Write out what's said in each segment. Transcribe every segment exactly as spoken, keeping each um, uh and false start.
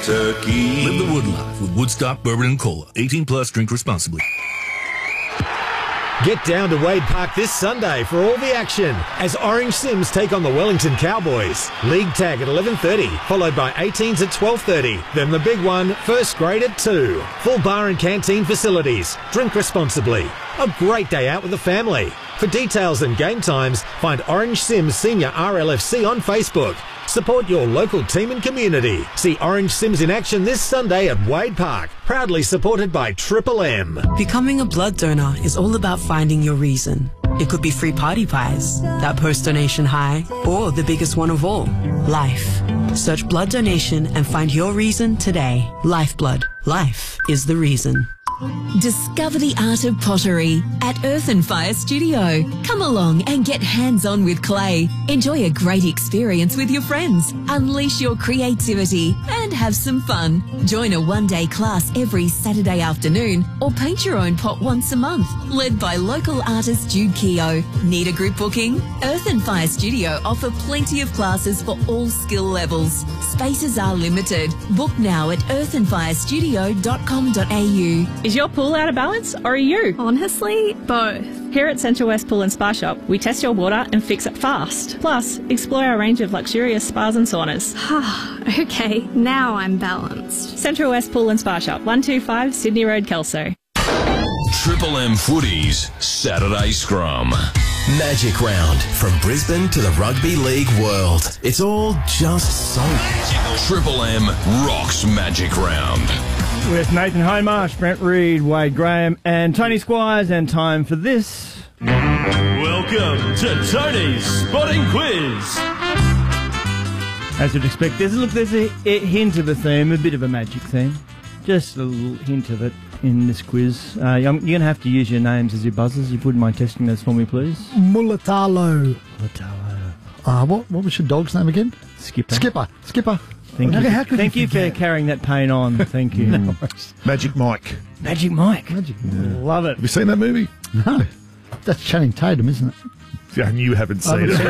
Kentucky. Live the wood life with Woodstock Bourbon and Cola. eighteen plus, drink responsibly. Get down to Wade Park this Sunday for all the action as Orange Sims take on the Wellington Cowboys. League tag at eleven thirty, followed by eighteens at twelve thirty. Then the big one, first grade at two. Full bar and canteen facilities. Drink responsibly. A great day out with the family. For details and game times, find Orange Sims Senior R L F C on Facebook. Support your local team and community. See Orange Sims in action this Sunday at Wade Park. Proudly supported by Triple M. Becoming a blood donor is all about finding your reason. It could be free party pies, that post-donation high, or the biggest one of all, life. Search blood donation and find your reason today. Lifeblood. Life is the reason. Discover the art of pottery at Earth and Fire Studio. Come along and get hands-on with clay. Enjoy a great experience with your friends. Unleash your creativity and have some fun. Join a one-day class every Saturday afternoon or paint your own pot once a month. Led by local artist Jude Keogh. Need a group booking? Earth and Fire Studio offer plenty of classes for all skill levels. Spaces are limited. Book now at earth and fire studio dot com dot a u. Is your pool out of balance, or are you? Honestly, both. Here at Central West Pool and Spa Shop, we test your water and fix it fast. Plus, explore our range of luxurious spas and saunas. Okay, now I'm balanced. Central West Pool and Spa Shop, one two five Sydney Road, Kelso. Triple M Footy's Saturday Scrum. Magic Round. From Brisbane to the Rugby League world. It's all just so magical. Triple M rocks Magic Round. With Nathan Hindmarsh, Brent Reid, Wade Graham and Tony Squires, and time for this. Welcome to Tony's Spotting Quiz. As you'd expect, there's, look, there's a, a hint of a theme, a bit of a magic theme. Just a little hint of it in this quiz. Uh, you're going to have to use your names as your buzzers. You wouldn't mind testing those for me, please? Mulatalo. Mulatalo. Uh, what, what was your dog's name again? Skipper. Skipper. Skipper. Thank Okay, you. how could Thank you you for forget? carrying that pain on. Thank you. Magic Mike. Magic Mike. Magic. Love it. Have you seen that movie? No. That's Channing Tatum, isn't it? Yeah, and you haven't seen it.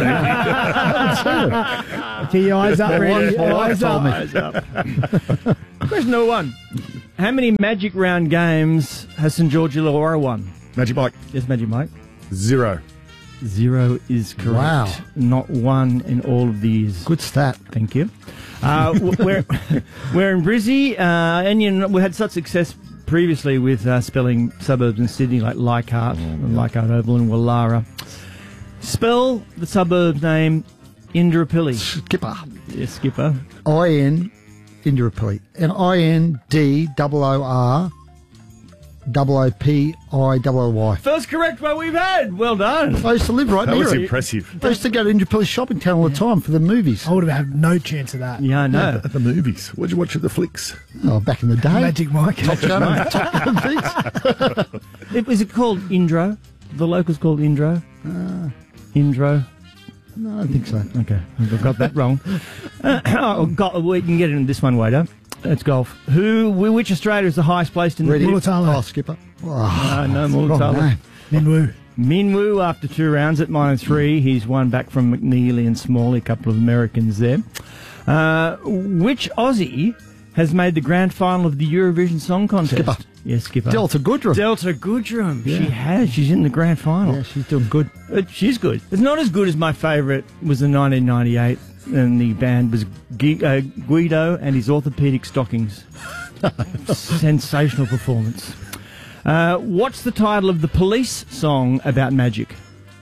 Keep your eyes up, Randy. Eyes up. Eyes up. Question number one. How many Magic Round games has St George Illawarra won? Magic Mike. Yes, Magic Mike. Zero. Zero is correct. Wow. Not one in all of these. Good stat. Thank you. Uh, we're, we're in Brizzy, uh, and you know, we had such success previously with uh, spelling suburbs in Sydney like Leichhardt, and Leichhardt Oval and Wallara. Spell the suburb name Indooroopilly. Skipper. Yes, Skipper. I N Indooroopilly. And I N D O O R O O P I O O Y. First correct one we've had. Well done. I used to live right That near was it. impressive. I used to go to Indooroopilly shopping town all the time for the movies. I would have had no chance of that. Yeah, I know. At the movies. What did you watch at the flicks? Oh, back in the day. Magic Mike. Top Gun. Top Gun things. It, was it called Indro? The locals called Indro? Uh, Indro? no, I don't think so. Okay, I've got that wrong. Uh, oh, go, we can get into this one, Wader. It's golf. Who? Which Australia is the highest placed in Ready? the... Mulatalo. Oh, Skipper. Oh, no, no wrong Mulatalo. name. Minwoo. Minwoo, after two rounds at minus three, he's won back from McNeely and Smalley, a couple of Americans there. Uh, which Aussie has made the grand final of the Eurovision Song Contest? Skipper. Yes, Skipper. Delta Goodrum. Delta Goodrum. Yeah. She has. She's in the grand final. Yeah, she's doing good. Uh, she's good. It's not as good as my favourite was in nineteen ninety-eight, and the band was Gu- uh, Guido and his orthopaedic stockings. Sensational performance. Uh, what's the title of the Police song about magic?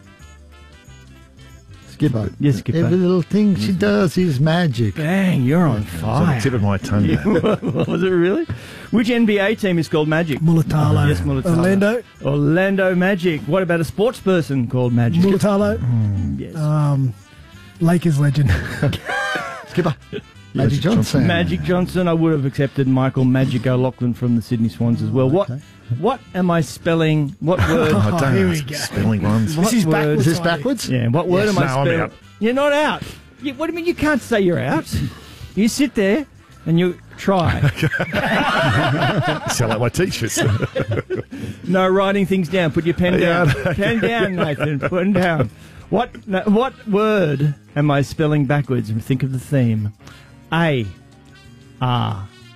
Skipper. Yes, Skipper. Every little thing she does is magic. Bang, you're on It's on fire. the tip of my tongue. Was it really? Which N B A team is called Magic? Mulatalo. Yes, Mulatalo. Orlando. Orlando Magic. What about a sports person called Magic? Mulatalo. Yes. Um, Lakers legend. Skipper. Magic Johnson. Magic Johnson. I would have accepted Michael Magic O'Loughlin from the Sydney Swans as well. What okay. What am I spelling? What word? Oh, don't here we ask go. spelling ones. What This is word- backwards. Is this Tony. backwards? Yeah, what word Yes. am I No, I'm spelling? out. You're not out. You, what do you mean you can't say you're out? You sit there and you try. Sound like my teachers. No writing things down. Put your pen Yeah, down. okay. Pen down, Nathan. Put it down. What no, what word am I spelling backwards? And think of the theme. A, R,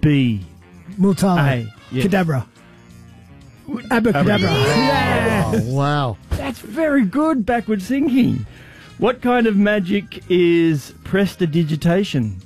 B. Multala. A. Yeah. Cadabra. Abracadabra. Oh, Yes. wow. That's very good backward thinking. What kind of magic is prestidigitation?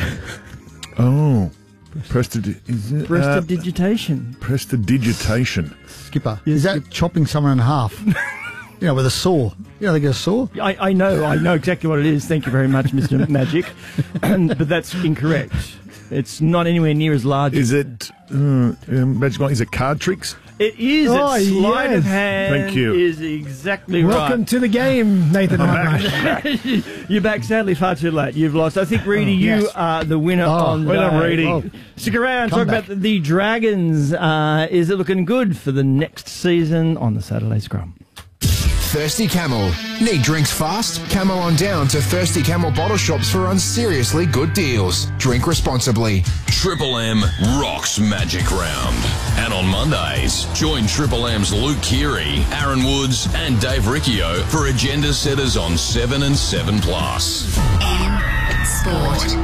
Oh. Prestid- is it? Prestidigitation. Uh, prestidigitation. Skipper. Is that chopping someone in half? You know, with a saw. You know, they get a saw. I, I know, I know exactly what it is. Thank you very much, Mister Magic. But that's incorrect. It's not anywhere near as large. Is it uh, um, Magic One? Is it card tricks? It is. Oh, It's sleight yes. of hand. Thank you. Is exactly Welcome right. to the game, Nathan Hartwright. You're back, sadly, far too late. You've lost. I think, Reedy, Oh, you yes. are the winner Oh, on well done, day. Reedy. Oh. Stick around. Come Talk back. about the Dragons. Uh, is it looking good for the next season on the Saturday Scrum? Thirsty Camel. Need drinks fast? Camel on down to Thirsty Camel bottle shops for on seriously good deals. Drink responsibly. Triple M rocks Magic Round. And on Mondays, join Triple M's Luke Keary, Aaron Woods and Dave Riccio for agenda setters on seven and seven plus. Sport.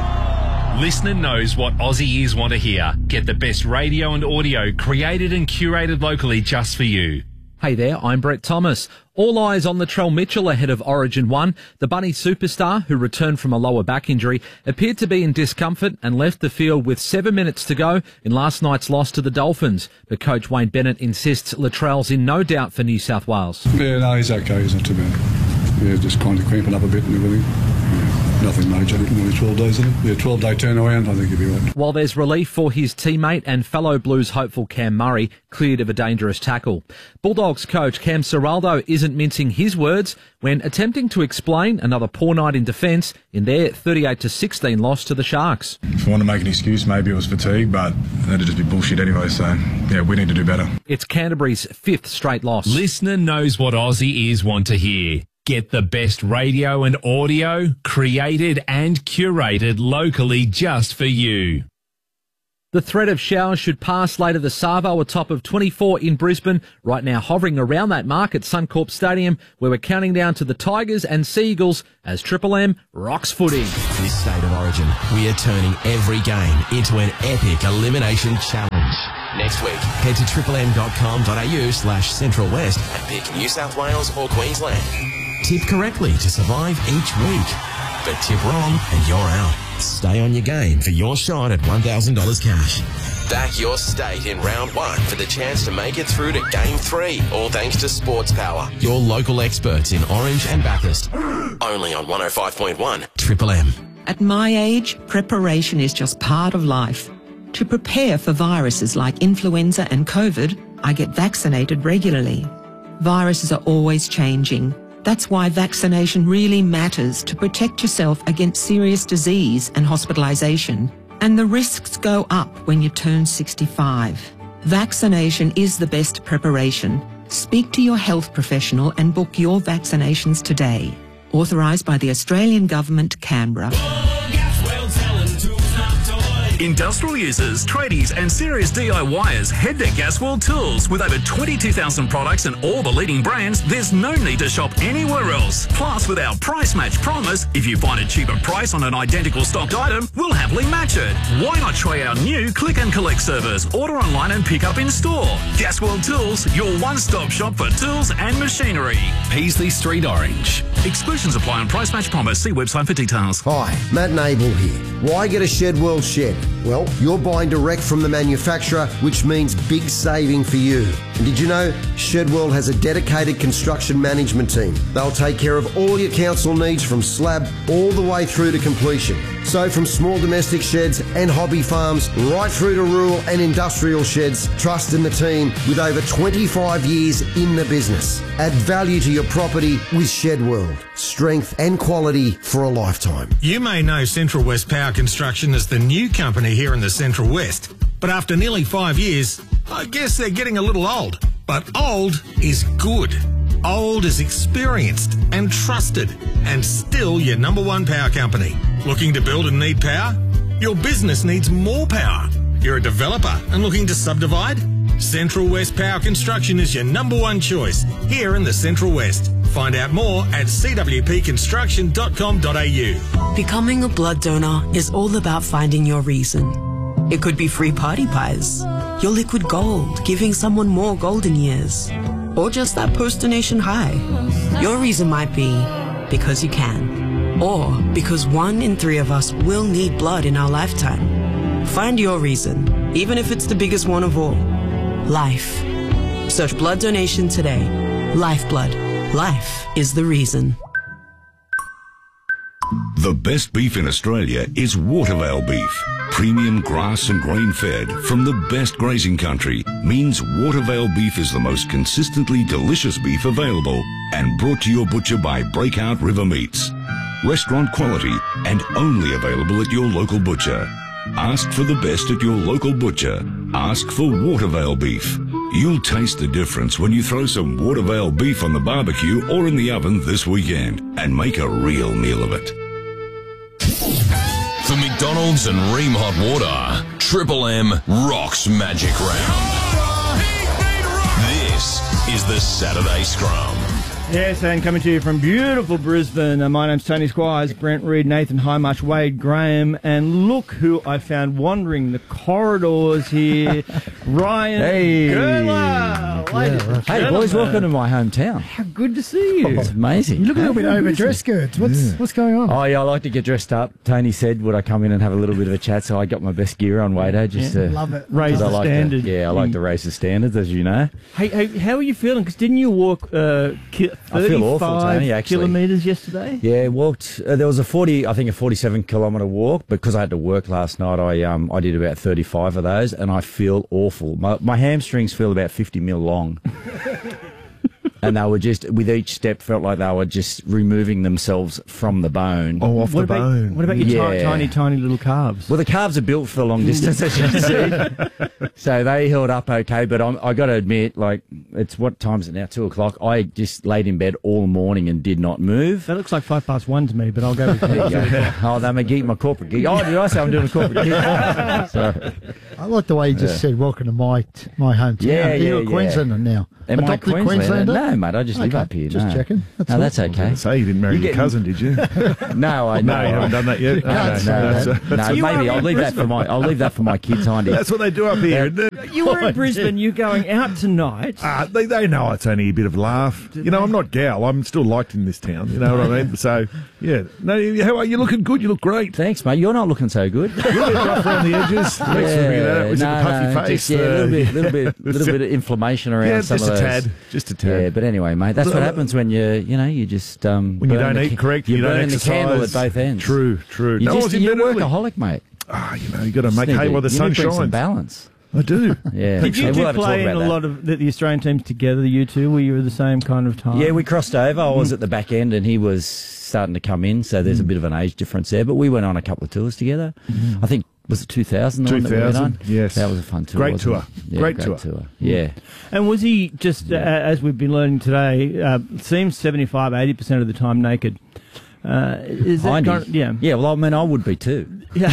Listener knows what Aussie ears want to hear. Get the best radio and audio created and curated locally just for you. Hey there, I'm Brett Thomas. All eyes on Latrell Mitchell ahead of Origin one. The Bunny superstar, who returned from a lower back injury, appeared to be in discomfort and left the field with seven minutes to go in last night's loss to the Dolphins. But coach Wayne Bennett insists Latrell's in no doubt for New South Wales. Yeah, no, he's okay. He's not too bad. Yeah, just kind of cramping up a bit and everything. Yeah, nothing major. Only twelve days, isn't it? Yeah, twelve day turnaround. I think he'll be right. While there's relief for his teammate and fellow Blues hopeful Cam Murray, cleared of a dangerous tackle. Bulldogs coach Cam Serraldo isn't mincing his words when attempting to explain another poor night in defence in their thirty-eight to sixteen loss to the Sharks. If I want to make an excuse, maybe it was fatigue, but that'd just be bullshit anyway. So, yeah, we need to do better. It's Canterbury's fifth straight loss. Listener knows what Aussie ears want to hear. Get the best radio and audio created and curated locally just for you. The threat of showers should pass later this Savo, a top of twenty-four in Brisbane. Right now hovering around that mark at Suncorp Stadium, where we're counting down to the Tigers and Sea Eagles as Triple M rocks footy. This State of Origin, we are turning every game into an epic elimination challenge. Next week, head to triplem.com.au slash Central West and pick New South Wales or Queensland. Tip correctly to survive each week. But tip wrong and you're out. Stay on your game for your shot at one thousand dollars cash. Back your state in round one for the chance to make it through to game three, all thanks to Sports Power, your local experts in Orange and Bathurst. Only on one oh five point one Triple M. At my age, preparation is just part of life. To prepare for viruses like influenza and COVID, I get vaccinated regularly. Viruses are always changing. That's why vaccination really matters to protect yourself against serious disease and hospitalisation. And the risks go up when you turn sixty-five. Vaccination is the best preparation. Speak to your health professional and book your vaccinations today. Authorised by the Australian Government, Canberra. Industrial users, tradies and serious DIYers head to Gasworld Tools. With over twenty-two thousand products and all the leading brands, there's no need to shop anywhere else. Plus, with our price match promise, if you find a cheaper price on an identical stocked item, we'll happily match it. Why not try our new click and collect service? Order online and pick up in store. Gasworld Tools, your one-stop shop for tools and machinery. Paisley Street, Orange. Exclusions apply on price match promise. See website for details. Hi, Matt Nable here. Why get a Shed World shed? Well, you're buying direct from the manufacturer, which means big saving for you. And did you know Shed World has a dedicated construction management team? They'll take care of all your council needs from slab all the way through to completion. So from small domestic sheds and hobby farms right through to rural and industrial sheds, trust in the team with over twenty-five years in the business. Add value to your property with Shed World. Strength and quality for a lifetime. You may know Central West Power Construction as the new company here in the Central West, but after nearly five years, I guess they're getting a little old. But old is good. Old is experienced and trusted, and still your number one power company. Looking to build and need power? Your business needs more power. You're a developer and looking to subdivide? Central West Power Construction is your number one choice here in the Central West. Find out more at c w p construction dot com dot a u. Becoming a blood donor is all about finding your reason. It could be free party pies, your liquid gold, giving someone more golden years, or just that post-donation high. Your reason might be because you can, or because one in three of us will need blood in our lifetime. Find your reason, even if it's the biggest one of all. Life. Search blood donation today. Lifeblood. Life is the reason. The best beef in Australia is Watervale beef. Premium grass and grain fed from the best grazing country means Watervale beef is the most consistently delicious beef available and brought to your butcher by Breakout River Meats. Restaurant quality and only available at your local butcher. Ask for the best at your local butcher. Ask for Watervale beef. You'll taste the difference when you throw some Watervale beef on the barbecue or in the oven this weekend and make a real meal of it. For McDonald's and Ream Hot Water, Triple M rocks Magic Round. This is the Saturday Scrum. Yes, and coming to you from beautiful Brisbane, uh, my name's Tony Squires, Brent Reid, Nathan Highmarsh, Wade Graham, and look who I found wandering the corridors here, Ryan Hey. Gerler. Ladies and Hey, gentlemen. boys, welcome to my hometown. How good to see you. It's amazing. You look a little bit How good overdressed, is it? Gertz. What's Yeah. what's going on? Oh, yeah, I like to get dressed up. Tony said, would I come in and have a little bit of a chat? So I got my best gear on, Wado, just Yeah, to love it. Raise 'cause I the like to- standard. yeah, I like to raise the standards, as you know. Hey, hey, how are you feeling? Because didn't you walk uh, ki- I feel awful, thirty-five Tony, actually. kilometres yesterday? Yeah, walked. Uh, there was a forty, I think, a forty-seven kilometre walk. Because I had to work last night, I um I did about thirty-five of those, and I feel awful. My my hamstrings feel about fifty mil long. And they were just, with each step, felt like they were just removing themselves from the bone. Oh, off What the about, bone. what about your ti- Yeah. tiny, tiny little calves? Well, the calves are built for long distance, as you can see. So they held up okay, but I'm, I got to admit, like, it's what time is it now? Two o'clock. I just laid in bed all morning and did not move. That looks like five past one to me, but I'll go with There you you. go. Oh, they're my geek, my corporate gig. Oh, did I say I'm doing a corporate gig? Sorry. I like the way you just Yeah. said, welcome to my t- my hometown. Yeah, You're yeah, a yeah. Queenslander now. Am I Adopted Queenslander? Queenslander? No, mate, I just live Okay, up here. just no. checking. That's no, all. that's okay. Say you didn't marry You your get- cousin, did you? No, I No, you haven't done that yet? No, Okay. no, That's- no, that's- no, You maybe are I'll in leave that for my. I'll leave that for my kids, Andy. That's what they do up here, isn't it? You were in Brisbane, you're going out tonight. Ah, they, they know it's only a bit of laugh. You know, I'm not gal. I'm still liked in this town. You know what I mean? So, yeah. No, you- how are you? Looking good. You look great. Thanks, mate. You're not looking so good. You're a bit rough around the edges. Yeah, Next to me, that was no, in the puffy no, face. just, yeah, a uh, little bit, little bit, little bit of inflammation around Yeah, some just of a those. tad. Just a tad. Yeah, but anyway, mate, that's what happens when you, you know, you just um, When you burn don't the eat ca- correct, you you don't burn the exercise. candle at both ends. True, true. You No, I just, was in you're a bed early. workaholic, mate. Ah, you know, you got to make Just hay need while to- the you sun need to bring shines. some balance. I do. Yeah. Did you Hey, two we'll have a talk play in about a that. lot of the, the Australian teams together, you two? Were you at the same kind of time? Yeah, we crossed over. I was at the back end and he was starting to come in, so there's a bit of an age difference there. But we went on a couple of tours together. I think, was it two thousand? two thousand, yes. That was a fun tour. Great wasn't tour. it? Yeah, Great great tour. tour. Yeah. And was he just, uh, as we've been learning today, uh, seems seventy-five, eighty percent of the time naked? Uh, is that Hindy. kind of, yeah. Yeah, well, I mean, I would be too. Yeah.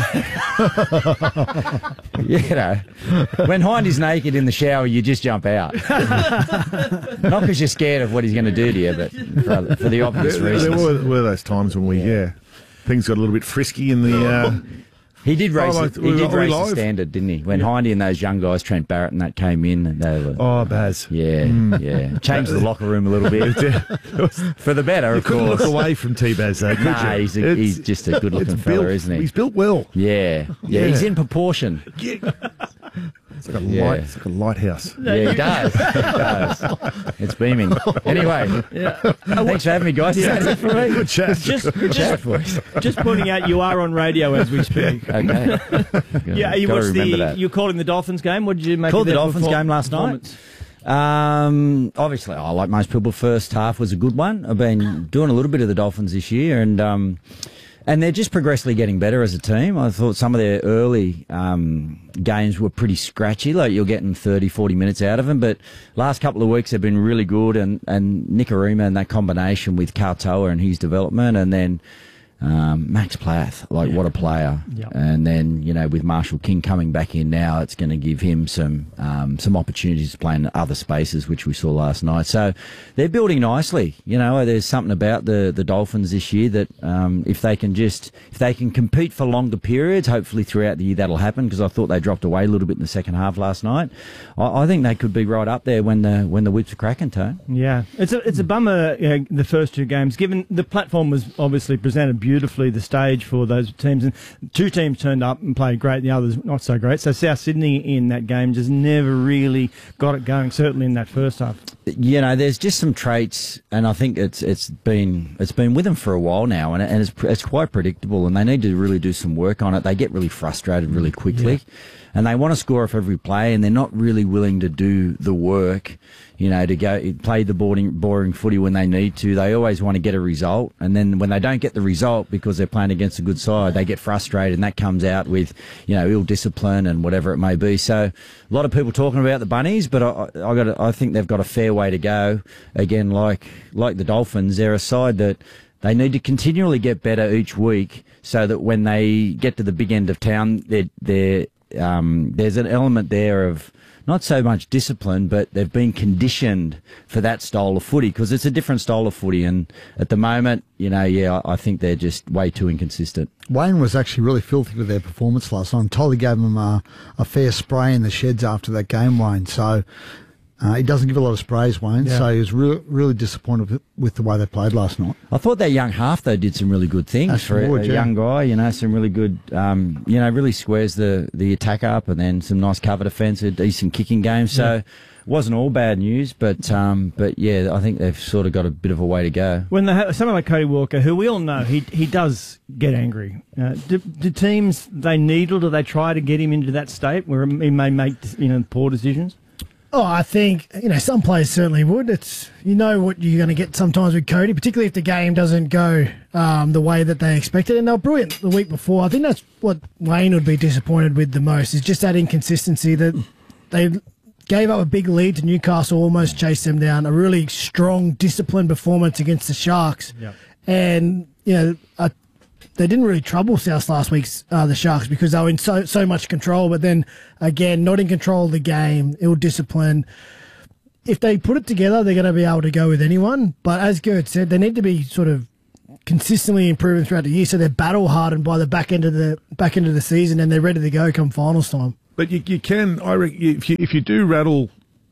You know, when Hindy's naked in the shower, you just jump out. Not because you're scared of what he's going to do to you, but for, for the obvious There, there reasons. were, were those times when we, yeah, things got a little bit frisky in the. Uh, He did raise, Oh, the, we- he did we raise the live? standard, didn't he? When Hindy and those young guys, Trent Barrett and that came in, they were. oh, Baz. Yeah, yeah. Changed the locker room a little bit. For the better, You of couldn't course. look away from T-Baz, though, could Nah, you? he's, a, It's- he's just a good looking it's fella, built- isn't he? He's built well. Yeah, yeah, Yeah. he's in proportion. It's like a Yeah. light. It's like a lighthouse. Yeah, he does. He does. It's beaming. Anyway, thanks for having me, guys. Yeah. That's it for me. Good chat. Just, Good chat, just, boys. just pointing out, you are on radio as we speak. Okay. Yeah, you Gotta watched remember the. that. You're calling the Dolphins game. What did you make? Called of the their Dolphins perform- game last night. performance? Um, obviously, I like most people. First half was a good one. I've been doing a little bit of the Dolphins this year, and um, and they're just progressively getting better as a team. I thought some of their early um, games were pretty scratchy, like you're getting thirty, forty minutes out of them. But last couple of weeks have been really good, and and Nick Arima and that combination with Kartoa and his development, and then. Um, Max Plath, like Yeah. what a player. Yep. And then, you know, with Marshall King coming back in now, it's going to give him some um, some opportunities to play in other spaces, which we saw last night. So they're building nicely. You know, there's something about the, the Dolphins this year that um, if they can just, if they can compete for longer periods, hopefully throughout the year that'll happen, because I thought they dropped away a little bit in the second half last night. I, I think they could be right up there when the when the whips are cracking, Tone. Yeah, it's a it's a bummer. Uh, the first two games, given the platform was obviously presented beautifully, the stage for those teams, and two teams turned up and played great, the others not so great. So South Sydney in that game just never really got it going. Certainly in that first half. You know, there's just some traits, and I think it's it's been it's been with them for a while now, and, and it's it's quite predictable, and they need to really do some work on it. They get really frustrated really quickly, yeah. and they want to score off every play, and they're not really willing to do the work, you know, to go play the boring, boring footy when they need to. They always want to get a result, and then when they don't get the result because they're playing against a good side, they get frustrated, and that comes out with, you know, ill discipline and whatever it may be. So a lot of people talking about the Bunnies, but I, I got I think they've got a fair way to go. Again, like like the Dolphins, they're a side that they need to continually get better each week, so that when they get to the big end of town, they're, they're, um, there's an element there of not so much discipline, but they've been conditioned for that style of footy, because it's a different style of footy. And at the moment, you know, yeah, I, I think they're just way too inconsistent. Wayne was actually really filthy with their performance last night. Tolly gave them a, a fair spray in the sheds after that game, Wayne. So uh, he doesn't give a lot of sprays, Wayne. Yeah. So he was re- really disappointed with, with the way they played last night. I thought their young half, though, did some really good things. That's for a, forward, a yeah. young guy, you know, some really good, um, you know, really squares the, the attack up, and then some nice cover defence, a decent kicking game. So Yeah. it wasn't all bad news, but um, but yeah, I think they've sort of got a bit of a way to go. When they have someone like Cody Walker, who we all know, he he does get angry. Uh, do, do teams they needle? Do they try to get him into that state where he may make, you know, poor decisions? Oh, I think, you know, some players certainly would. It's, you know what you're going to get sometimes with Cody, particularly if the game doesn't go um, the way that they expected. And they were brilliant the week before. I think that's what Wayne would be disappointed with the most, is just that inconsistency that they gave up a big lead to Newcastle, almost chased them down. A really strong, disciplined performance against the Sharks. Yep. And, you know, a they didn't really trouble South last week's uh, the Sharks, because they were in so so much control. But then again, not in control of the game, ill discipline. If they put it together, they're going to be able to go with anyone. But as Gert said, they need to be sort of consistently improving throughout the year, so they're battle hardened by the back end of the back end of the season, and they're ready to go come finals time. But you, you can, I reckon, if you if you do rattle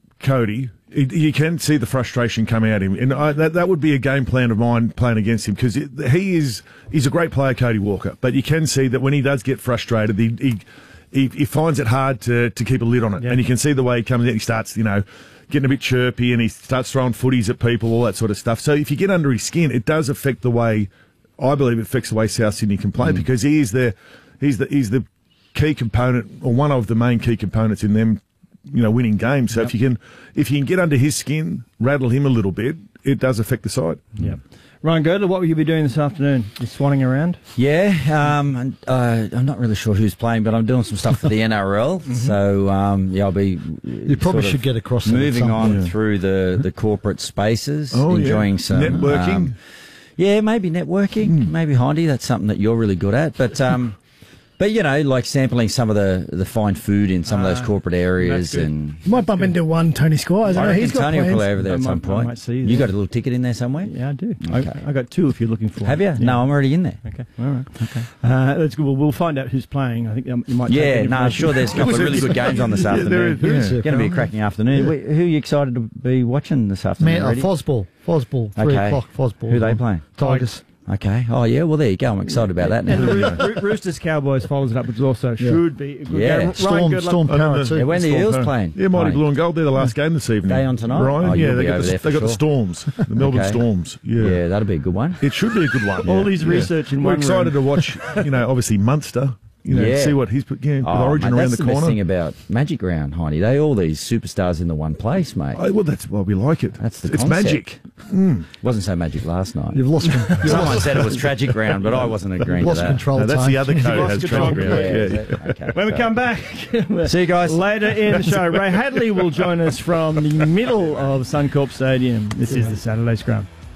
Cody, it, you can see the frustration come out of him, and I, that that would be a game plan of mine playing against him, because he is he's a great player, Cody Walker. But you can see that when he does get frustrated, he he, he, he finds it hard to, to keep a lid on it, yeah. And you can see the way he comes out. He starts, you know, getting a bit chirpy, and he starts throwing footies at people, all that sort of stuff. So if you get under his skin, it does affect the way, I believe, it affects the way South Sydney can play, mm. because he is the he's the he's the key component, or one of the main key components in them, you know, winning games. So yep. if you can, if you can get under his skin, rattle him a little bit, it does affect the side. Yeah. Ryan Girdler, what will you be doing this afternoon? Just swanning around? Yeah, um, and, uh, I'm not really sure who's playing, but I'm doing some stuff for the N R L. Mm-hmm. So um, yeah, I'll be. You probably should get across. Moving on yeah. through the, the corporate spaces, oh, enjoying yeah. some networking. Um, yeah, maybe networking, mm. maybe Hindy. That's something that you're really good at, but. Um, But, you know, like sampling some of the, the fine food in some uh, of those corporate areas. And you might bump into one Tony Squires. I, I know he's got Tony plans. will probably over there I at might, some point. I might see you, you got a little ticket in there somewhere? Yeah, I do. Okay. I, I got two if you're looking for Have you? Yeah. No, I'm already in there. Okay. All right. Okay. Uh, that's good. Well, we'll find out who's playing. I think um, you might. Yeah, no, I'm sure there's a couple of really good games on this afternoon. Yeah, it's going to be a cracking afternoon. Yeah. Who are you excited to be watching this afternoon? Man, uh, Fosball. Fosball. Three okay. o'clock. Fosball. Who are they playing? Tigers. Okay. Oh, yeah. Well, there you go. I'm excited about that now. And the Roo- Roosters Cowboys follows it up, which also yeah. should be a good yeah. game. Storm, Ryan, good Storm luck. Power too. Yeah, when Storm the Eels Power. playing? Yeah, Mighty Blue and Gold. They're the last game this evening. Day on tonight? Ryan, Oh, yeah, you'll they be got, over the, there they for got the sure. Storms, the Melbourne Okay. Storms. Yeah. Yeah, that'll be a good one. It should be a good one. All yeah. these yeah. research in We're one excited room. to watch, you know, obviously Munster. You know, Yeah. see what he's put, yeah, with Oh, Origin mate, around that's the the corner. best thing about Magic Round, Hindy. They all these superstars in the one place, mate. Oh, well, that's why we like it. That's the It's concept. magic. Mm. Wasn't so magic last night. You've lost. Someone said it was tragic round, but I wasn't agreeing lost to that. control. No, that's time. the other code has control. tragic round. Yeah, Yeah, is yeah. it? Okay. When we so- come back, See you guys. later in the show, Ray Hadley will join us from the middle of Suncorp Stadium. This is the Saturday Scrum.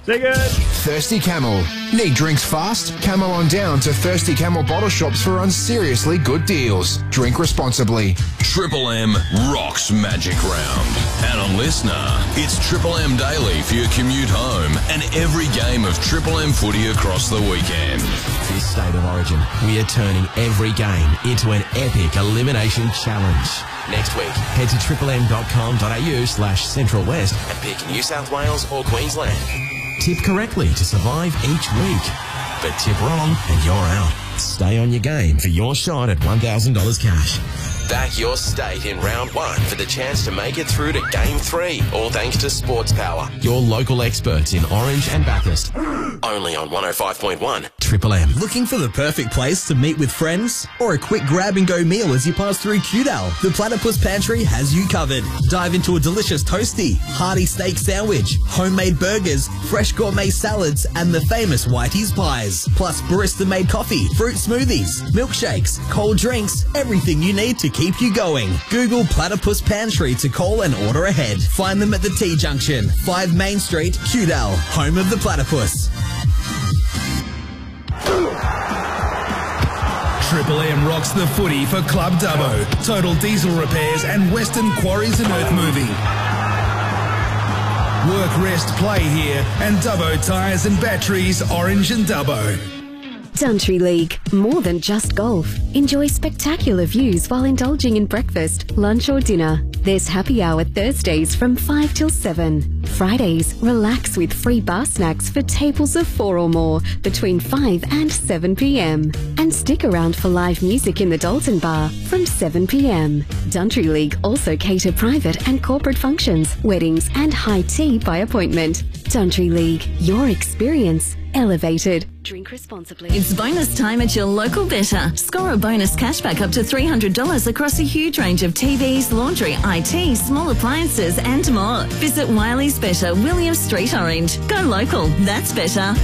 See you good. Thirsty Camel. Need drinks fast? Camel on down to Thirsty Camel bottle shops for unseriously good deals. Drink responsibly. Triple M rocks Magic Round. And on Listener, it's Triple M Daily for your commute home and every game of Triple M footy across the weekend. This State of Origin, we are turning every game into an epic elimination challenge. Next week, head to triple m dot com dot a u slash central west and pick New South Wales or Queensland. Tip correctly to survive each week. But tip wrong and you're out. Stay on your game for your shot at one thousand dollars cash. Back your state in round one for the chance to make it through to game three, all thanks to Sports Power, your local experts in Orange and Bathurst. Only on one oh five point one Triple M. Looking for the perfect place to meet with friends? Or a quick grab-and-go meal as you pass through Cudal? The Platypus Pantry has you covered. Dive into a delicious toasty, hearty steak sandwich, homemade burgers, fresh gourmet salads, and the famous Whitey's pies. Plus barista-made coffee, fruit smoothies, milkshakes, cold drinks, everything you need to keep you going. Google Platypus Pantry to call and order ahead. Find them at the T-Junction, five Main Street, Cudal, home of the platypus. Triple M rocks the footy for Club Dubbo, Total Diesel Repairs and Western Quarries and Earth Moving. Work, rest, play here and Dubbo Tyres and Batteries, Orange and Dubbo. Country League, more than just golf. Enjoy spectacular views while indulging in breakfast, lunch or dinner. There's happy hour Thursdays from five till seven. Fridays, relax with free bar snacks for tables of four or more between five and seven p m. And stick around for live music in the Dalton Bar from seven p m. Country League also cater private and corporate functions, weddings and high tea by appointment. Country League, your experience elevated. Drink responsibly. It's bonus time at your local Better. Score a bonus cashback up to three hundred dollars across a huge range of T Vs, laundry, I T, small appliances and more. Visit Wiley's Better, William Street, Orange. Go local. That's better.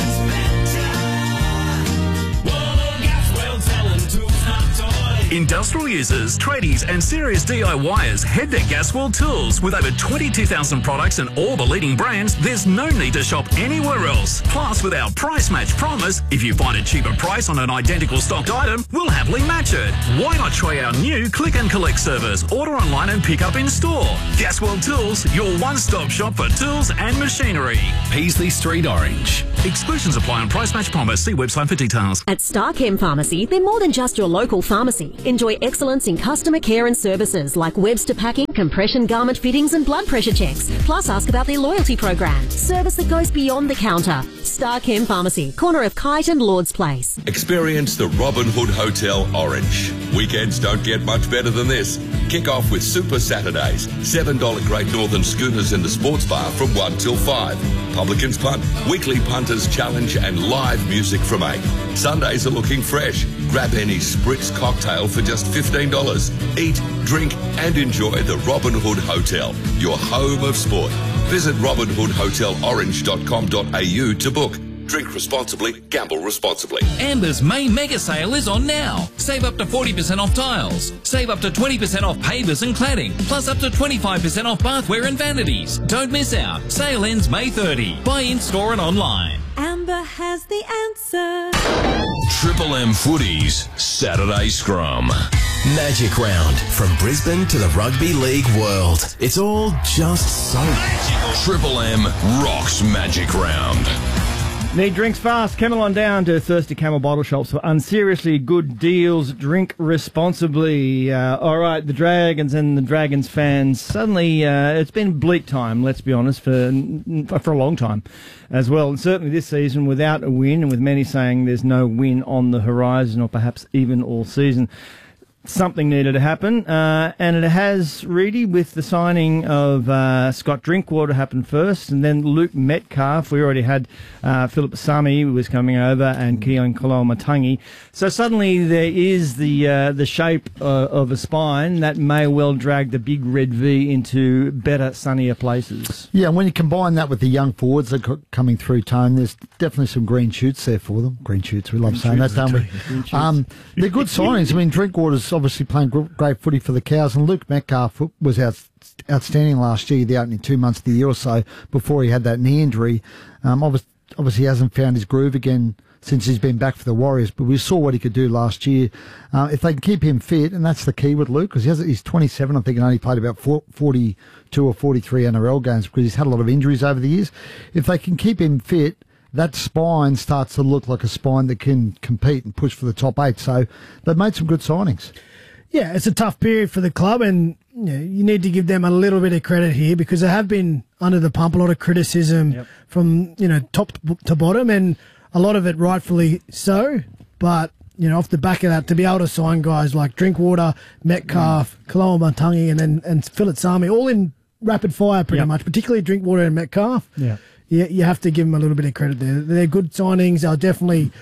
Industrial users, tradies and serious DIYers head to Gasworld Tools. With over twenty-two thousand products and all the leading brands, there's no need to shop anywhere else. Plus, with our price match promise, if you find a cheaper price on an identical stocked item, we'll happily match it. Why not try our new click and collect service? Order online and pick up in store. Gasworld Tools, your one-stop shop for tools and machinery. Peasley Street, Orange. Exclusions apply on price match promise. See website for details. At Starchem Pharmacy, they're more than just your local pharmacy. Enjoy excellence in customer care and services like Webster packing, compression garment fittings and blood pressure checks. Plus ask about their loyalty program. Service that goes beyond the counter. Starchem Pharmacy, corner of Kite and Lord's Place. Experience the Robin Hood Hotel Orange. Weekends don't get much better than this. Kick off with Super Saturdays. seven dollars Great Northern Schooners in the sports bar from one till five. Publicans Punt, weekly punters challenge and live music from eight. Sundays are looking fresh. Grab any Spritz cocktail for just fifteen dollars. Eat, drink and enjoy the Robin Hood Hotel, your home of sport. Visit robin hood hotel orange dot com dot a u to book. Drink responsibly, gamble responsibly. Amber's main mega sale is on now. Save up to forty percent off tiles. Save up to twenty percent off pavers and cladding. Plus up to twenty-five percent off bathware and vanities. Don't miss out. Sale ends May thirtieth. Buy in store and online. Amber has the answer. Triple M Footies Saturday Scrum. Magic Round. From Brisbane to the Rugby League world. It's all just so magical. Triple M rocks Magic Round. Need drinks fast? Camel on down to Thirsty Camel bottle shops for unseriously good deals. Drink responsibly. Uh, all right, the Dragons and the Dragons fans. Suddenly, uh, it's been bleak time, let's be honest, for for a long time as well. And certainly this season without a win, and with many saying there's no win on the horizon or perhaps even all season. Something needed to happen, uh, and it has really, with the signing of uh, Scott Drinkwater happened first, and then Luke Metcalf. We already had uh, Philip Sami who was coming over, and Keon Koloamatangi. So suddenly there is the uh, the shape uh, of a spine that may well drag the big red V into better, sunnier places. Yeah, and when you combine that with the young forwards that are coming through, Tone, there's definitely some green shoots there for them. Green shoots, we love green saying that, don't we? Um, they're good signings. I mean, Drinkwater's is obviously playing gr- great footy for the Cows, and Luke Metcalf was out, outstanding last year, the opening two months of the year or so, before he had that knee injury. Um, obviously, obviously, he hasn't found his groove again since he's been back for the Warriors, but we saw what he could do last year. Uh, if they can keep him fit, and that's the key with Luke, because he has, he's twenty-seven, I think, and only played about forty-two or forty-three N R L games because he's had a lot of injuries over the years. If they can keep him fit, that spine starts to look like a spine that can compete and push for the top eight. So they've made some good signings. Yeah, it's a tough period for the club, and you know, you need to give them a little bit of credit here because they have been under the pump, a lot of criticism yep. from you know top to bottom, and a lot of it rightfully so. But you know, off the back of that, to be able to sign guys like Drinkwater, Metcalf, mm. Kaloa Matangi, and then and Philip Sami, all in rapid fire pretty yep. much, particularly Drinkwater and Metcalf. Yeah. You, you have to give them a little bit of credit there. They're good signings. They'll definitely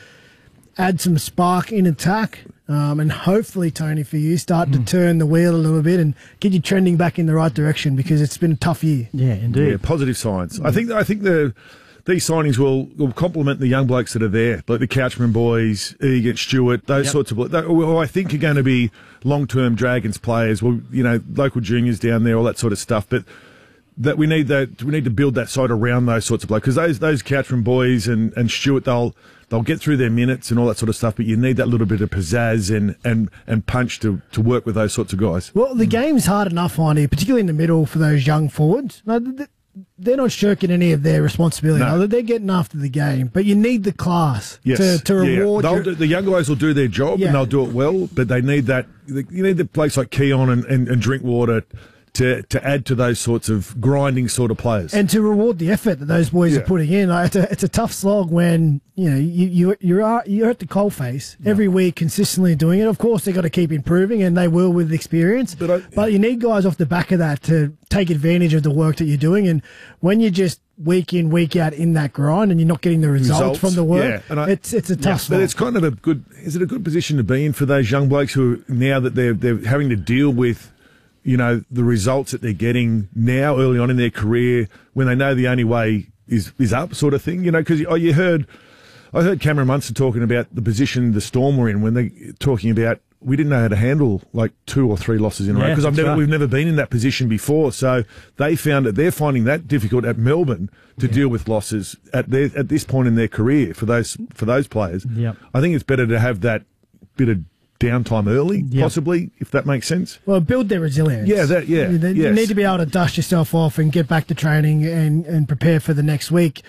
add some spark in attack. Um, and hopefully, Tony, for you, start mm. to turn the wheel a little bit and get you trending back in the right direction because it's been a tough year. Yeah, indeed. Yeah, positive signs. I think I think the these signings will, will complement the young blokes that are there, like the Couchman boys, Egan, Stewart, those yep. sorts of blokes. Who I think are going to be long-term Dragons players. Well, you know, local juniors down there, all that sort of stuff. But that we need that we need to build that side around those sorts of blokes because those those Couchman boys and, and Stewart, they'll they'll get through their minutes and all that sort of stuff, but you need that little bit of pizzazz and, and, and punch to, to work with those sorts of guys. Well, the game's hard enough on here, particularly in the middle for those young forwards. No, they're not shirking any of their responsibility. No. They're getting after the game, but you need the class yes. to, to reward. Yeah. Your... Do, the young guys will do their job yeah. and they'll do it well, but they need that. You need the blokes like Keon and, and, and Drinkwater to to add to those sorts of grinding sort of players. And to reward the effort that those boys yeah. are putting in. Like, it's, a, it's a tough slog when, you know, you, you, you're, you're at the coalface yeah. every week consistently doing it. Of course, they've got to keep improving, and they will with experience. But, I, but you need guys off the back of that to take advantage of the work that you're doing. And when you're just week in, week out in that grind and you're not getting the results, results from the work, yeah. and I, it's it's a tough yeah, slog. But it's kind of a good, is it a good position to be in for those young blokes who are, now that they're, they're having to deal with, you know, the results that they're getting now early on in their career when they know the only way is, is up sort of thing, you know, because oh, you heard, I heard Cameron Munster talking about the position the Storm were in when they're talking about we didn't know how to handle like two or three losses in a row because I've never, right. we've never been in that position before. So they found that they're finding that difficult at Melbourne to yeah. deal with losses at their, at this point in their career for those, for those players. Yep. I think it's better to have that bit of downtime early, yep. possibly, if that makes sense. Well, build their resilience. Yeah, that, yeah. You, you yes. need to be able to dust yourself off and get back to training and, and prepare for the next week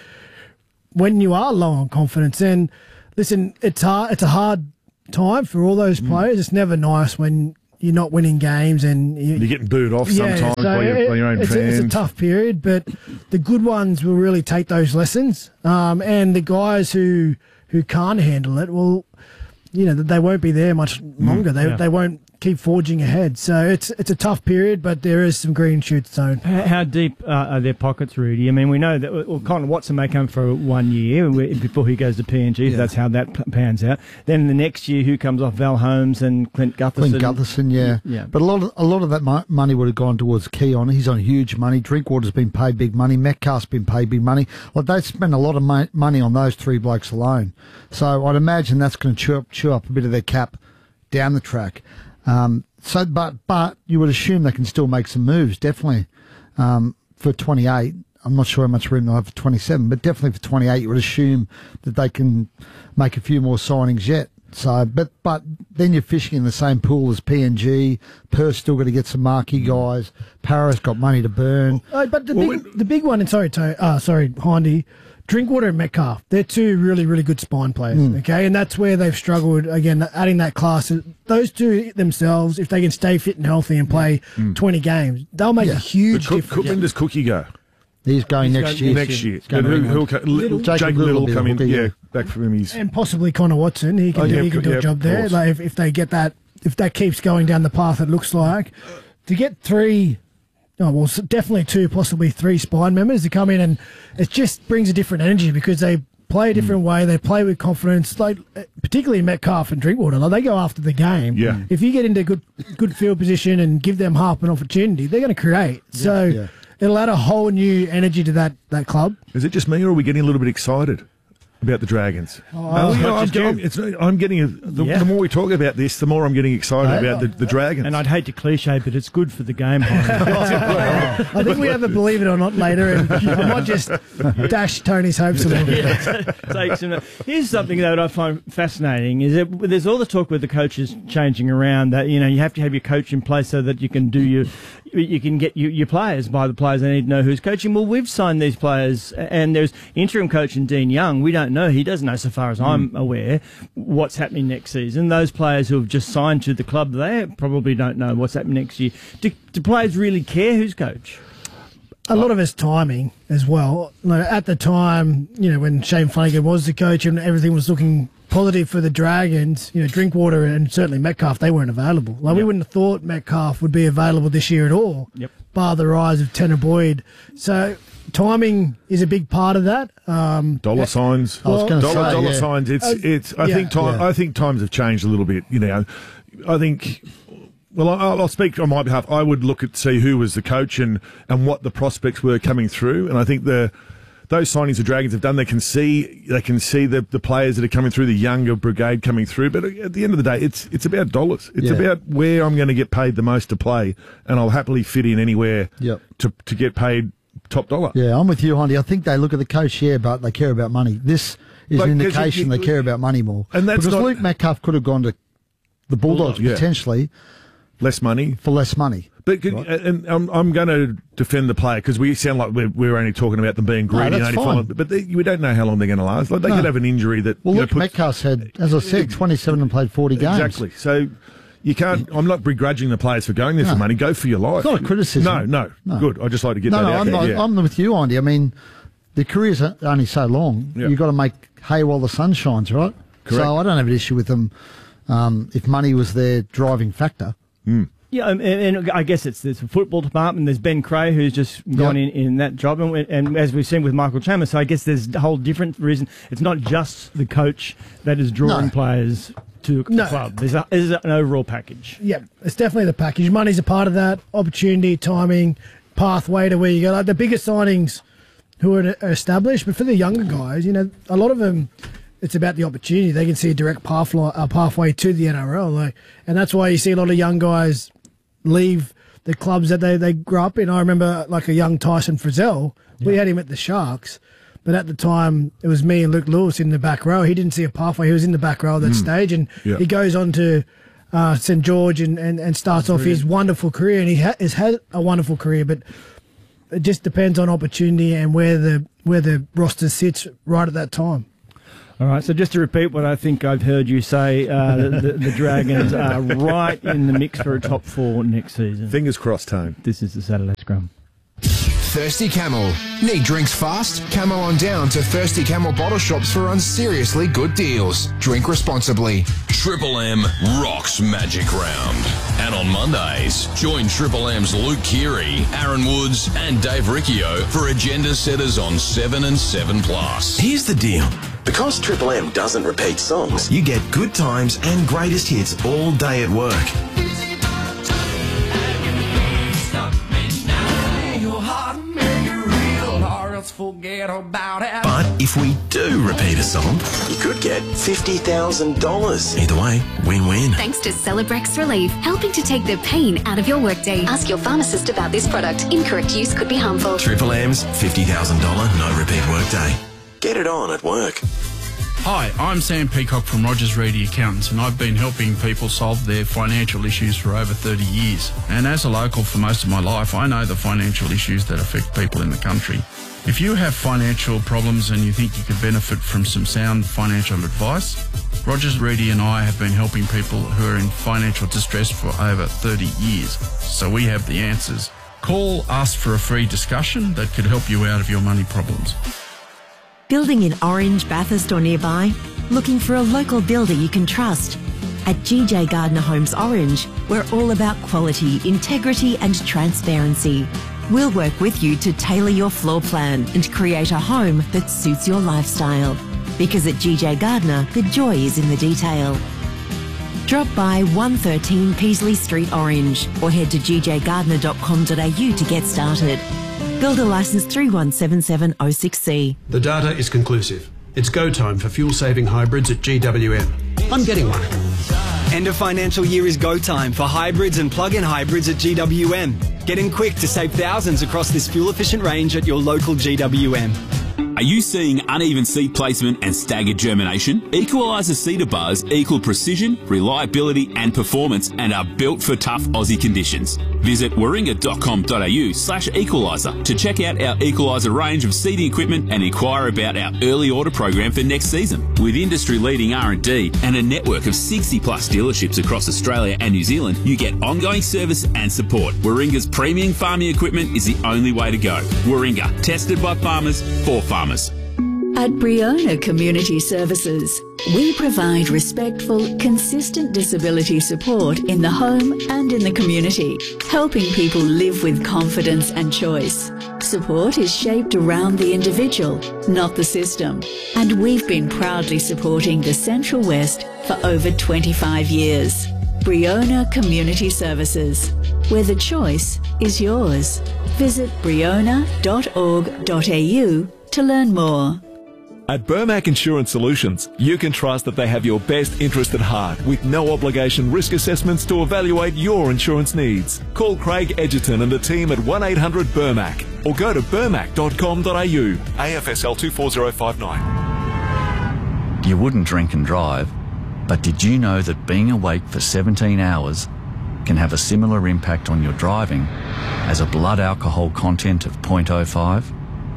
when you are low on confidence. And listen, it's hard. It's a hard time for all those players. Mm. It's never nice when you're not winning games and you, you're getting booed off yeah, sometimes so by, your, it, by your own it's fans. A, it's a tough period, but the good ones will really take those lessons. Um, and the guys who who can't handle it will, you know, they won't be there much longer. Mm, they yeah. they won't keep forging ahead. So it's it's a tough period, but there is some green shoots sown. How, how deep uh, are their pockets, Rudy? I mean, we know that well, Colin Watson may come for one year before he goes to P N G. Yeah. That's how that pans out. Then the next year, who comes off? Val Holmes and Clint Gutherson. Clint Gutherson, yeah. yeah. But a lot of a lot of that mo- money would have gone towards Keon. He's on huge money. Drinkwater's been paid big money. Metcalf's been paid big money. Well, they spent a lot of mo- money on those three blokes alone. So I'd imagine that's going to chew up, chew up a bit of their cap down the track. Um, so, but but you would assume they can still make some moves, definitely um, for twenty-eight. I'm not sure how much room they'll have for twenty-seven, but definitely for twenty-eight, you would assume that they can make a few more signings yet. So, but but then you're fishing in the same pool as P N G. Perth's still got to get some marquee guys. Para's got money to burn. Uh, but the well, big when, the big one, and sorry, to, uh, sorry, Hindy. Drinkwater and Metcalf, they're two really, really good spine players, mm. okay? And that's where they've struggled, again, adding that class. Those two themselves, if they can stay fit and healthy and play mm. twenty games, they'll make yeah. a huge Cook, difference. When does Cookie go? He's going He's next going, year. Next year. Going who, who'll co- Little, Jacob, Jacob Little will come in, yeah, back from his... And possibly Connor Watson, he can, oh, do, yeah, he can do yeah, a job there. Like if, if they get that, if that keeps going down the path it looks like. To get three... Oh, well, definitely two, possibly three spine members to come in, and it just brings a different energy because they play a different mm. way. They play with confidence, like particularly Metcalf and Drinkwater. Like they go after the game. Yeah. If you get into good good field position and give them half an opportunity, they're going to create. Yeah, so yeah. it'll add a whole new energy to that, that club. Is it just me, or are we getting a little bit excited? about the Dragons. Oh, Uh, you know, I'm, much as I'm, you. it's, I'm getting a, the, Yeah. the more we talk about this, the more I'm getting excited Uh, about the, the Dragons. And I'd hate to cliche, but it's good for the game. I think we have a believe it or not later, and I might just dash Tony's hopes a little bit. Yeah, take some- Here's something that I find fascinating: is that there's all the talk with the coaches changing around. That you know you have to have your coach in place so that you can do your, you can get your, your players by the players. They need to know who's coaching. Well, we've signed these players, and there's interim coach in Dean Young. We don't know. He doesn't know, so far as I'm aware, what's happening next season. Those players who have just signed to the club, they probably don't know what's happening next year. Do, do players really care who's coach? A lot of it's timing as well. Like, at the time, you know, when Shane Flanagan was the coach and everything was looking positive for the Dragons, you know, Drinkwater and certainly Metcalf, they weren't available. Like, we wouldn't have thought Metcalf would be available this year at all, Yep. bar the rise of Tanner Boyd. So timing is a big part of that. Um, Dollar signs. I was gonna dollar, say, dollar yeah. signs. It's Uh, it's. I yeah. think time. Yeah. I think times have changed a little bit. You know, I think. Well, I'll, I'll speak on my behalf. I would look at see who was the coach and, and what the prospects were coming through, and I think the those signings the Dragons have done. They can see they can see the, the players that are coming through, the younger brigade coming through. But at the end of the day, it's it's about dollars. It's Yeah. about where I'm going to get paid the most to play, and I'll happily fit in anywhere Yep. to to get paid top dollar. Yeah, I'm with you, Hondy. I think they look at the coach, yeah, but they care about money. This is Like, an 'cause indication you- you- they care about money more. And that's because not- Luke Metcalf could have gone to the Bulldogs Yeah. potentially less money for less money. But could, and I'm, I'm going to defend the player because we sound like we're, we're only talking about them being No, greedy. that's and only fine. following- But they, we don't know how long they're going to last. Like they No. could have an injury that. Well, you know, Luke puts- Metcalf's had, as I said, twenty-seven and played forty games. Exactly. So you can't. I'm not begrudging the players for going there No. for money. Go for your life. It's not a criticism. No, no, No. Good. I just like to get no, that no, out I'm, there. not, yeah. I'm with you, Andy. I mean, the career's only so long. Yeah. You've got to make hay while the sun shines, right? Correct. So I don't have an issue with them um, if money was their driving factor. Yeah, um, and, and I guess it's there's a football department. There's Ben Cray who's just gone Yep. in, in that job, and, we- and as we've seen with Michael Chalmers, so I guess there's a whole different reason. It's not just the coach that is drawing No. players to the No. club. There's, a, there's an overall package. Yeah, it's definitely the package. Money's a part of that. Opportunity, timing, pathway to where you go. Like the bigger signings who are are established, but for the younger guys, you know, a lot of them, it's about the opportunity. They can see a direct pathway, a pathway to the N R L, like, and that's why you see a lot of young guys leave the clubs that they, they grew up in. I remember like a young Tyson Frizzell. We had him at the Sharks, but at the time it was me and Luke Lewis in the back row. He didn't see a pathway. He was in the back row at that Mm. stage, and Yeah. he goes on to uh, Saint George and, and, and starts off his wonderful career, and he ha- has had a wonderful career, but it just depends on opportunity and where the where the roster sits right at that time. All right, so just to repeat what I think I've heard you say, uh, the, the, the Dragons are right in the mix for a top four next season. Fingers crossed, Tone. This is the Saturday Scrum. Thirsty Camel. Need drinks fast? Camel on down to Thirsty Camel bottle shops for unseriously good deals. Drink responsibly. Triple M rocks Magic Round. And on Mondays, join Triple M's Luke Keary, Aaron Woods, and Dave Riccio for agenda setters on seven and seven plus. Here's the deal. Because Triple M doesn't repeat songs, you get good times and greatest hits all day at work. But if we do repeat a song, you could get fifty thousand dollars. Either way, win-win. Thanks to Celebrex Relief, helping to take the pain out of your workday. Ask your pharmacist about this product. Incorrect use could be harmful. Triple M's fifty thousand dollars no repeat workday. Get it on at work. Hi, I'm Sam Peacock from Rogers Reedy Accountants, and I've been helping people solve their financial issues for over thirty years. And as a local for most of my life, I know the financial issues that affect people in the country. If you have financial problems and you think you could benefit from some sound financial advice, Rogers Reedy and I have been helping people who are in financial distress for over thirty years. So we have the answers. Call us for a free discussion that could help you out of your money problems. Building in Orange, Bathurst or nearby? Looking for a local builder you can trust? At G J Gardner Homes Orange, we're all about quality, integrity and transparency. We'll work with you to tailor your floor plan and create a home that suits your lifestyle. Because at G J Gardner, the joy is in the detail. Drop by one thirteen Peasley Street Orange or head to g j gardner dot com dot a u to get started. Builder licence three one seven seven oh six C. The data is conclusive. It's go time for fuel-saving hybrids at G W M. I'm getting one. End of financial year is go time for hybrids and plug-in hybrids at G W M. Get in quick to save thousands across this fuel-efficient range at your local G W M. Are you seeing uneven seed placement and staggered germination? Equaliser seeder bars equal precision, reliability and performance and are built for tough Aussie conditions. Visit warringah.com.au slash equaliser to check out our Equaliser range of seeding equipment and inquire about our early order program for next season. With industry-leading R and D and a network of sixty plus dealerships across Australia and New Zealand, you get ongoing service and support. Warringah's premium farming equipment is the only way to go. Warringah, tested by farmers for farmers. At Briona Community Services, we provide respectful, consistent disability support in the home and in the community, helping people live with confidence and choice. Support is shaped around the individual, not the system, and we've been proudly supporting the Central West for over twenty-five years. Briona Community Services, where the choice is yours. Visit briona dot org dot a u to learn more. At Burmac Insurance Solutions, you can trust that they have your best interest at heart with no obligation risk assessments to evaluate your insurance needs. Call Craig Edgerton and the team at one eight hundred Burmac or go to burmac dot com dot a u. A F S L two four zero five nine. You wouldn't drink and drive, but did you know that being awake for seventeen hours can have a similar impact on your driving as a blood alcohol content of zero point zero five?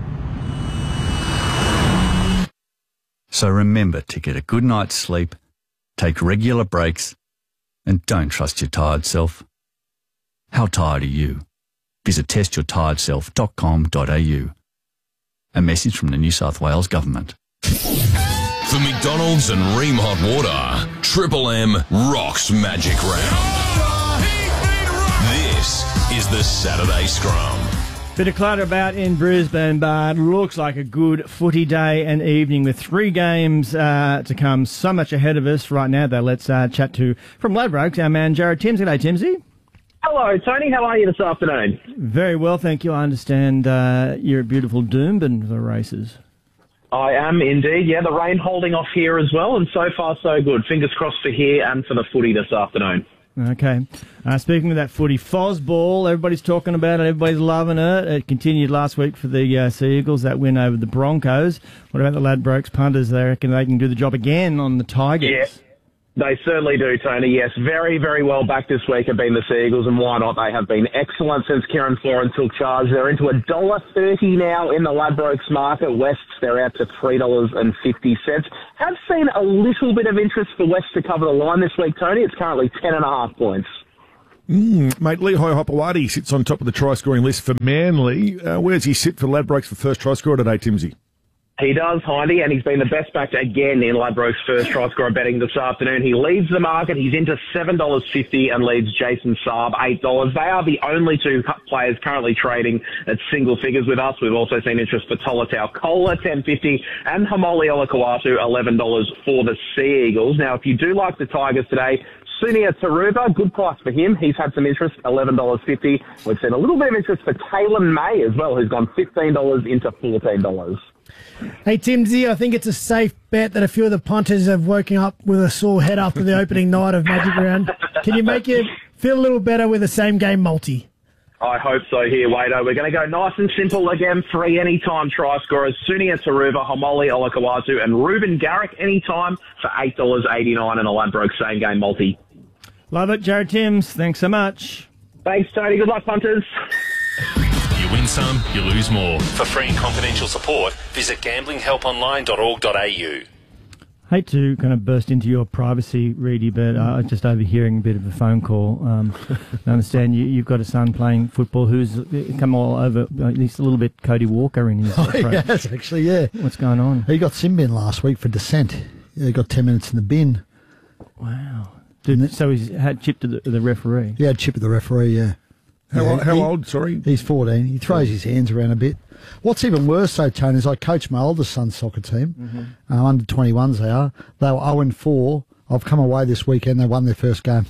So remember to get a good night's sleep, take regular breaks, and don't trust your tired self. How tired are you? Visit test your tired self dot com dot a u. A message from the New South Wales Government. For McDonald's and Ream Hot Water, Triple M rocks Magic Round. This is the Saturday Scrum. Bit of clutter about in Brisbane, but looks like a good footy day and evening with three games uh, to come. So much ahead of us right now, though. Let's uh, chat to, from Ladbrokes, our man Jared Timms. G'day, Timsy. Hello, Tony. How are you this afternoon? Very well, thank you. I understand uh, you're at beautiful Doomben for the races. I am indeed, yeah. The rain holding off here as well, and so far so good. Fingers crossed for here and for the footy this afternoon. Okay. Uh, speaking of that footy, Fosball, everybody's talking about it, everybody's loving it. It continued last week for the uh, Sea Eagles, that win over the Broncos. What about the Ladbrokes punters? They reckon they can do the job again on the Tigers. Yeah, they certainly do, Tony. Yes, very, very well back this week have been the Sea Eagles, and why not? They have been excellent since Kieran Foran took charge. They're into one dollar thirty now in the Ladbrokes market. Wests, they're out to three dollars fifty. Have seen a little bit of interest for West to cover the line this week, Tony. It's currently ten and a half points. Mm, mate, Lehigh Hopewadi sits on top of the try-scoring list for Manly. Uh, where does he sit for Ladbrokes for first try scorer today, Timsy? He does, Hindy, and he's been the best backed again in Ladbrokes' first try scorer betting this afternoon. He leads the market. He's into seven dollars fifty and leads Jason Saab eight dollars. They are the only two players currently trading at single figures with us. We've also seen interest for Tolatau Kola, ten fifty, and Hamoli Olakawatu, eleven dollars for the Sea Eagles. Now, if you do like the Tigers today, Sunia Taruba, good price for him. He's had some interest, eleven dollars fifty. We've seen a little bit of interest for Kalen May as well, who's gone fifteen dollars into fourteen dollars. Hey, Timsy, I think it's a safe bet that a few of the punters have woken up with a sore head after the opening night of Magic Round. Can you make you feel a little better with a same-game multi? I hope so here, Wado. We're going to go nice and simple again. Three anytime try scorers. Sunia Taruba, Hamoli Olakawatu, and Ruben Garrick anytime for eight dollars eighty-nine in a Ladbrokes same-game multi. Love it, Jared Timms. Thanks so much. Thanks, Tony. Good luck, punters. You win some, you lose more. For free and confidential support, visit gambling help online dot org dot a u. Hate to kind of burst into your privacy, Reedy, but uh, I'm just overhearing a bit of a phone call. Um, I understand you, you've got a son playing football who's come all over, at least a little bit Cody Walker in his Oh, approach. yes, actually, yeah. What's going on? He got sin bin last week for dissent. He got ten minutes in the bin. Wow. Did, so he's had chip to the, the referee? Yeah, chip to the referee, yeah. How, yeah, old, how he, old, sorry? He's fourteen. He throws his hands around a bit. What's even worse, though, Tony, is I coach my oldest son's soccer team. Mm-hmm. Uh, under twenty-ones they are. They were oh and four. I've come away this weekend. They won their first game.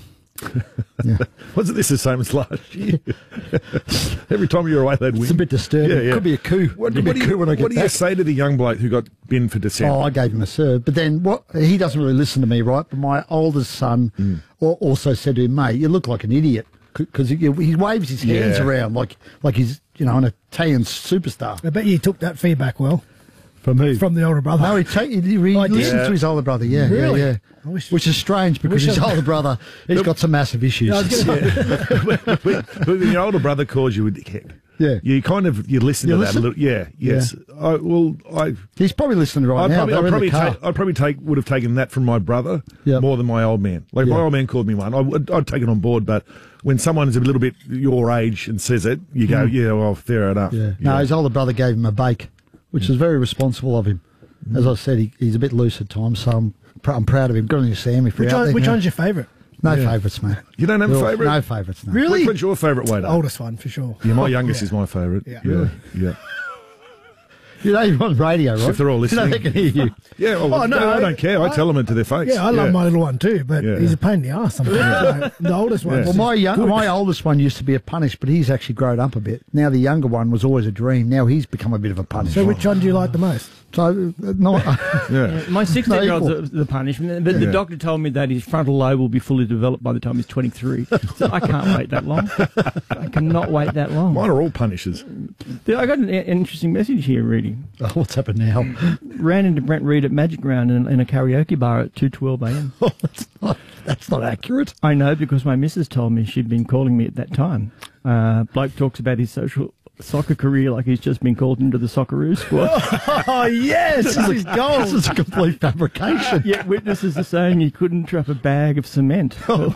Yeah. Wasn't this the same as last year? Every time you were away, they'd win. It's a bit disturbing. Could be a coup. What, Could be what a do you, coup when I get what do you back. say to the young bloke who got binned for dissent? Oh, I gave him a serve. But then what? He doesn't really listen to me, right? But my oldest son Mm. al- also said to him, mate, you look like an idiot. Because he, he waves his hands Yeah. around like like he's, you know, an Italian superstar. I bet you took that feedback well. From who? From the older brother. No, he, ta- he, he I did. listens to his older brother, yeah. Really? Yeah, I yeah. wish- Which is strange because wish his I- older brother, he's got some massive issues. Yeah, I was gonna- when, when your older brother calls you a dickhead, yeah, you kind of you listen You to listen? that a little. Yeah, yes. I, well, I. He's probably listening right I'd now. Probably, They're I'd in probably, the car. take, I'd probably take would have taken that from my brother more than my old man. Like my Yeah. old man called me one, I would, I'd take it on board. But when someone is a little bit your age and says it, you go, Mm. yeah, well, fair enough. Yeah. No, his older brother gave him a bake, which is very responsible of him. As I said, he, he's a bit loose at times, so I'm, pr- I'm proud of him. Good on you, Sam. If you're Which, out one, there which now. one's your favourite? No Yeah. favourites, mate. You don't have a They're all- favourite? No favourites, no. Really? Which one's your favourite way? The oldest one, for sure. Yeah, my youngest is my favourite. Yeah. yeah, yeah. You know you're on radio, right? If they're all You know listening, they can hear you. Yeah, well, Oh, no, I, I- don't care. I, tell them it to their face. Yeah, I love my little one too, but Yeah. he's a pain in the ass sometimes. Like, the oldest one. Well, my young, my oldest one used to be a punish, but he's actually grown up a bit. Now the younger one was always a dream. Now he's become a bit of a punish. So which one do you like the most? So, uh, not, Yeah, my sixteen-year-old's No, the, the punishment, but the Yeah. doctor told me that his frontal lobe will be fully developed by the time he's twenty-three. So I can't wait that long. I cannot wait that long. Mine are all punishes. I got an, an interesting message here, Reedy. Oh, what's happened now? Ran into Brent Reed at Magic Round in, in a karaoke bar at two twelve a.m. Oh, that's not, that's not accurate. I know because my missus told me she'd been calling me at that time. Uh, bloke talks about his social soccer career like he's just been called into the Socceroo squad. Oh, yes, this is gold. This is a complete fabrication. Yet witnesses are saying he couldn't drop a bag of cement. Well,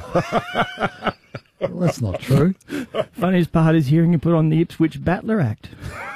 that's not true. Funniest part is hearing him put on the Ipswich Battler Act.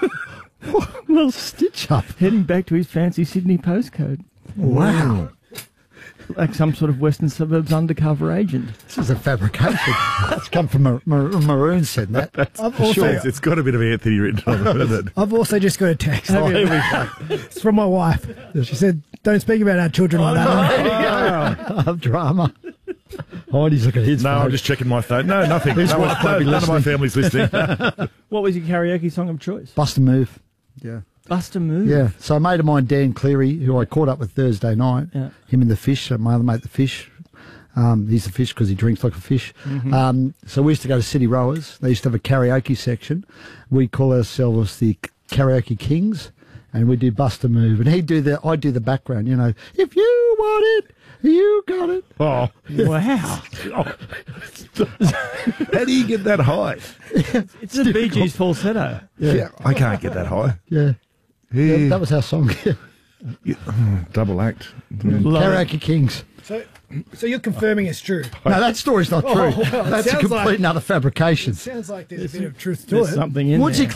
Well, stitch up. Heading back to his fancy Sydney postcode. Wow. Like some sort of Western Suburbs undercover agent. This is a fabrication. That's come from Mar- Mar- Maroon said that. That's I've for also- sure. It's, it's got a bit of Anthony written on it, hasn't it? I've also just got a text. Oh, here we go. It's from my wife. She said, "Don't speak about our children like that." Of drama. Heidi's looking at his No, phone. I'm just checking my phone. No, nothing. His No, wife no, might be none of my listening. family's listening. What was your karaoke song of choice? Bust a Move. Yeah. Bust a Move. Yeah. So a mate of mine, Dan Cleary, who I caught up with Thursday night, Yeah. him and the fish, my other mate, the fish. Um, he's the fish because he drinks like a fish. Mhm. Um, so we used to go to City Rowers. They used to have a karaoke section. We call ourselves the Karaoke Kings, and we do Bust a Move. And he'd do the, I'd do the background, you know, if you want it, you got it. Oh, Wow. how do you get that high? It's the Bee Gees falsetto. Yeah. I can't get that high. Yeah. Yeah. Yeah, that was our song. Yeah, mm, double act. Karaoke Kings. So, so you're confirming it's true? No, that story's not true. Oh, well, it That's a sounds complete like- and utter fabrication. It sounds like there's a bit of truth to There's it. something in Woodsy there.